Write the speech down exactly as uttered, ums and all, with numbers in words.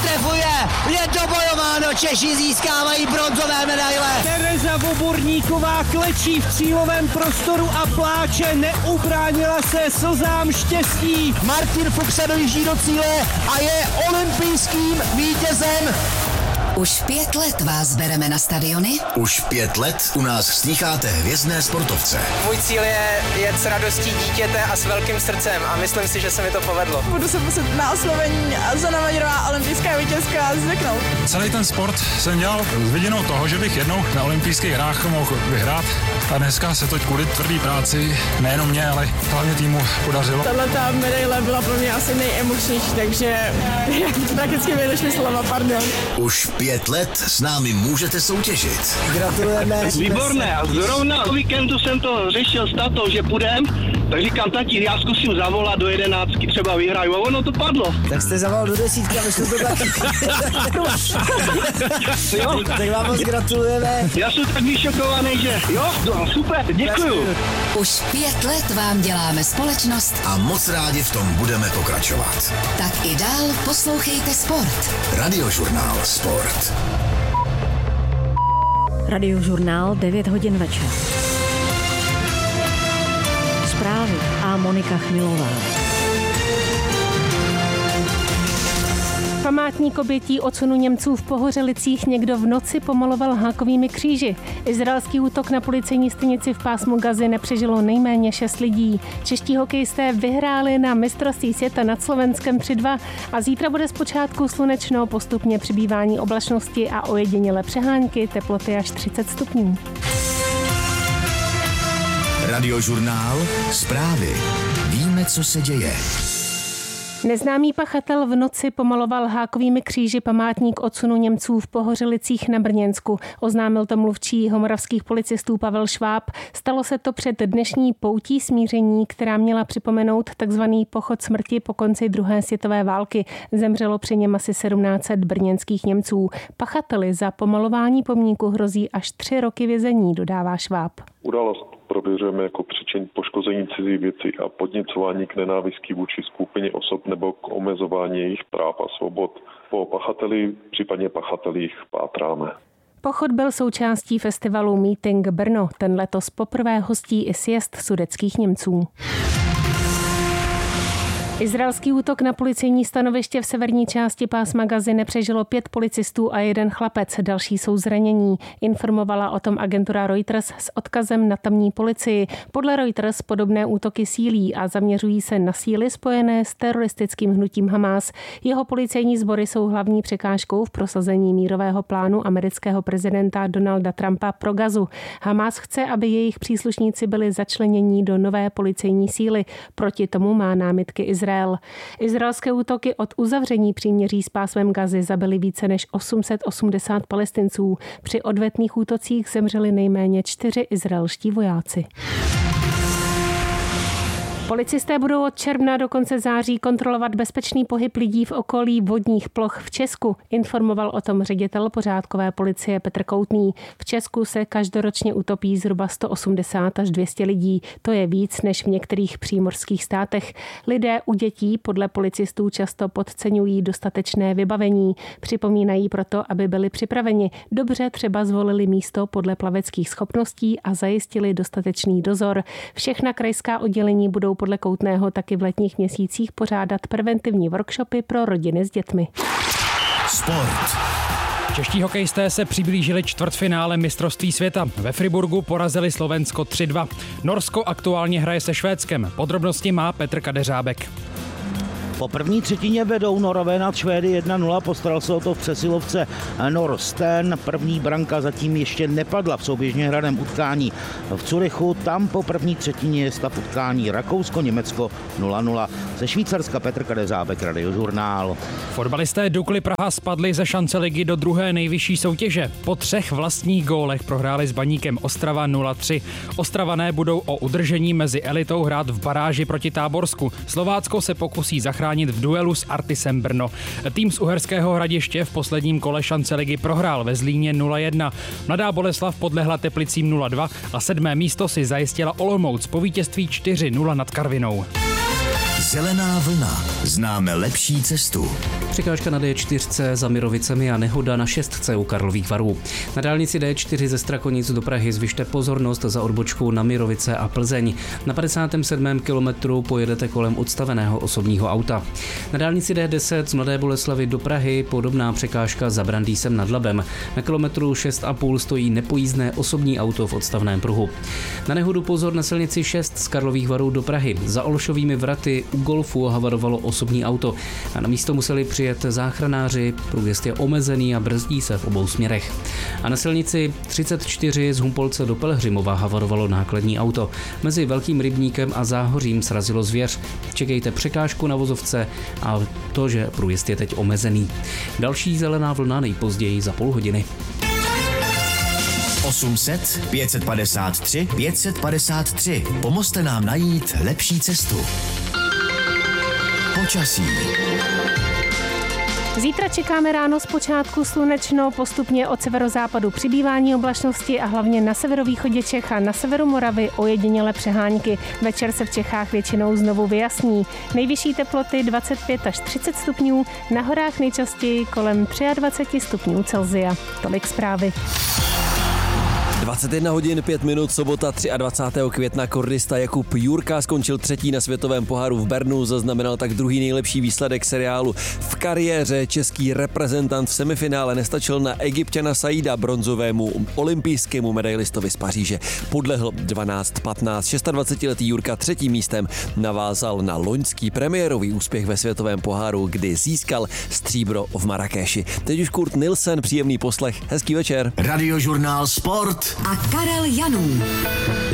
trefuje, je to bojováno, Češi získávají bronzové medaile. Tereza Voborníková klečí v cílovém prostoru a pláče, neubránila se slzám štěstí. Martin Fuchs dojíždí do cíle a je olympijským vítězem. Už pět let vás bereme na stadiony. Už pět let u nás slýcháte hvězdné sportovce. Můj cíl je jet s radostí dítěte a s velkým srdcem a myslím si, že se mi to povedlo. Budu se muset na oslovení Zana Maďarová, olympijská vítězka, zvyknout. Celý ten sport jsem dělal s vidinou toho, že bych jednou na olympijských hrách mohl vyhrát. A dneska se to kvůli tvrdý práci nejenom mě, ale hlavně týmu podařilo. Tato medaile byla pro mě asi nejemočnější, takže prakticky mi došly slova, pardon. Už pět let s námi můžete soutěžit. Gratulujeme. Výborné, a zrovna o víkendu jsem to řešil s tatou, že půjdem, tak říkám, tati, já zkusím zavolat do jedenáctky, třeba vyhraju, a ono to padlo. Tak jste zavolal do desítky, a vyšlo to taky. Jo? Tak vám moc gratulujeme. Já jsem tak vyšokovaný, že jo, no, super, děkuju. Už pět let vám děláme společnost A moc rádi v tom budeme pokračovat. tak i dál poslouchejte sport. Radiožurnál Sport. Radiožurnál devět hodin večer. Zprávy a Monika Chmilová. Památník obětí odsunu Němců v Pohořelicích někdo v noci pomaloval hákovými kříži. Izraelský útok na policejní stanici v pásmu Gazy nepřežilo nejméně šest lidí. Čeští hokejisté vyhráli na mistrovství světa nad Slovenskem tři dva a zítra bude zpočátku slunečno, postupně přibývání oblačnosti a ojedinělé přehánky, teploty až třicet stupňů. Radiožurnál Zprávy. Víme, co se děje. Neznámý pachatel v noci pomaloval hákovými kříži památník odsunu Němců v Pohořelicích na Brněnsku. Oznámil to mluvčí jihomoravských policistů Pavel Šváb. Stalo se to před dnešní poutí smíření, která měla připomenout takzvaný pochod smrti po konci druhé světové války. Zemřelo při něm asi sedmnáct set brněnských Němců. Pachateli za pomalování pomníku hrozí až tři roky vězení, dodává Šváb. Událost prověřujeme jako příčin poškození cizí věci a podněcování k nenávisti vůči skupině osob nebo k omezování jejich práv a svobod. Po pachateli, případně pachatelích pátráme. Pochod byl součástí festivalu Meeting Brno. Ten letos poprvé hostí i sjezd sudetských Němců. Izraelský útok na policejní stanoviště v severní části pásma Gazy nepřežilo pět policistů a jeden chlapec, další jsou zranění. Informovala o tom agentura Reuters s odkazem na tamní policii. Podle Reuters podobné útoky sílí a zaměřují se na síly spojené s teroristickým hnutím Hamás. Jeho policejní sbory jsou hlavní překážkou v prosazení mírového plánu amerického prezidenta Donalda Trumpa pro Gazu. Hamás chce, aby jejich příslušníci byli začleněni do nové policejní síly. Proti tomu má námitky Izrael. Izraelské útoky od uzavření příměří s pásmem Gazy zabily více než osm set osmdesát Palestinců. Při odvetných útocích zemřeli nejméně čtyři izraelští vojáci. Policisté budou od června do konce září kontrolovat bezpečný pohyb lidí v okolí vodních ploch v Česku, informoval o tom ředitel pořádkové policie Petr Koutný. V Česku se každoročně utopí zhruba sto osmdesát až dvě stě lidí. To je víc než v některých přímořských státech. Lidé u dětí podle policistů často podceňují dostatečné vybavení. Připomínají proto, aby byli připraveni. Dobře třeba zvolili místo podle plaveckých schopností a zajistili dostatečný dozor. Všechna krajská oddělení budou podle Koutného taky v letních měsících pořádat preventivní workshopy pro rodiny s dětmi. Sport. Čeští hokejisté se přiblížili čtvrtfinále mistrovství světa. Ve Friburgu porazili Slovensko tři dva. Norsko aktuálně hraje se Švédskem. Podrobnosti má Petr Kadeřábek. Po první třetině vedou Norové nad Švédy jedna nula, postaral se o to v přesilovce Norsten. První branka zatím ještě nepadla v souběžně hraném utkání v Curychu. Tam po první třetině je stav utkání Rakousko-Německo nula nula. Ze Švýcarska Petr Kadeřábek, Radiožurnál. Fotbalisté Dukly Praha spadli ze šance ligy do druhé nejvyšší soutěže. Po třech vlastních gólech prohráli s Baníkem Ostrava nula tři. Ostravané budou o udržení mezi elitou hrát v baráži proti Táborsku. Slovácko se pokusí zachránit v duelu s Artisem Brno. Tým z Uherského Hradiště v posledním kole šance ligy prohrál ve Zlíně nula jedna. Mladá Boleslav podlehla Teplicím nula dva a sedmé místo si zajistila Olomouc po vítězství čtyři nula nad Karvinou. Zelená vlna. Známe lepší cestu. Překážka na D čtyři za Mirovicemi a nehoda na šestce u Karlových Varů. Na dálnici D čtyři ze Strakonic do Prahy zvyšte pozornost za odbočkou na Mirovice a Plzeň. Na padesátém sedmém kilometru pojedete kolem odstaveného osobního auta. Na dálnici D deset z Mladé Boleslavi do Prahy podobná překážka za Brandýsem nad Labem. Na kilometru šest a půl stojí nepojízdné osobní auto v odstavném pruhu. Na nehodu pozor na silnici šest z Karlových Varů do Prahy. Za Olšovými vraty u Golfu havarovalo osobní auto a na místo museli přijet záchranáři. Průjezd je omezený a brzdí se v obou směrech. A na silnici třicet čtyři z Humpolce do Pelhřimova havarovalo nákladní auto. Mezi Velkým Rybníkem a Záhořím srazilo zvěř. Čekejte překážku na vozovce a to, že průjezd je teď omezený. Další zelená vlna nejpozději za půl hodiny. osm set, pět set padesát tři, pět set padesát tři. Pomozte nám najít lepší cestu. Počasí. Zítra čekáme ráno zpočátku slunečno, postupně od severozápadu přibývání oblačnosti a hlavně na severovýchodě Čech a na severu Moravy ojedinělé přehánky. Večer se v Čechách většinou znovu vyjasní. Nejvyšší teploty dvacet pět až třicet stupňů, na horách nejčastěji kolem dvacet tři stupňů Celsia. Tolik zprávy. dvacet jedna hodin pět minut, sobota dvacátého třetího května. Kordista Jakub Jurka skončil třetí na světovém poháru v Bernu, zaznamenal tak druhý nejlepší výsledek seriálu v kariéře. Český reprezentant v semifinále nestačil na Egypťana Saida, bronzovému olympijskému medailistovi z Paříže. Podlehl dvanáct patnáct. dvacetišestiletý Jurka třetím místem navázal na loňský premiérový úspěch ve světovém poháru, kdy získal stříbro v Marrakeši. Teď už Kurt Nilsen, příjemný poslech, hezký večer. Radiožurnál Sport a Karel Janů.